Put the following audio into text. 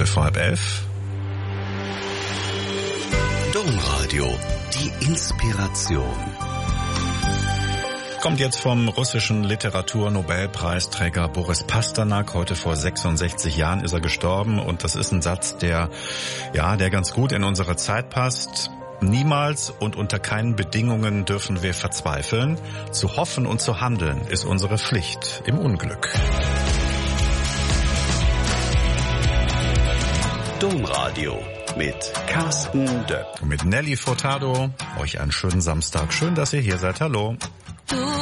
vor 10:30. Domradio, die Inspiration. Kommt jetzt vom russischen Literatur-Nobelpreisträger Boris Pasternak. Heute vor 66 Jahren ist er gestorben und das ist ein Satz, der ganz gut in unsere Zeit passt. Niemals und unter keinen Bedingungen dürfen wir verzweifeln. Zu hoffen und zu handeln ist unsere Pflicht im Unglück. Domradio mit Carsten Döpp. Und mit Nelly Furtado. Euch einen schönen Samstag. Schön, dass ihr hier seid. Hallo. Du